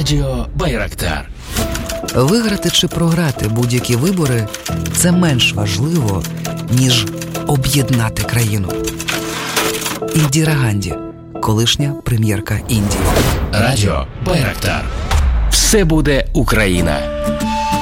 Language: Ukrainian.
Радіо Байрактар. Виграти чи програти будь-які вибори – це менш важливо, ніж об'єднати країну. Індіра Ганді, колишня прем'єрка Індії. Радіо Байрактар. Все буде Україна.